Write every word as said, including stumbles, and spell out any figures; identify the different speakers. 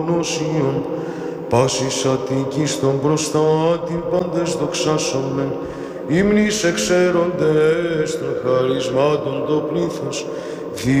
Speaker 1: γνώσιον, πάσης Αττικής των μπροστά την πάντες δοξάσομεν, ύμνης εξαίροντες των χαρισμάτων το πλήθος,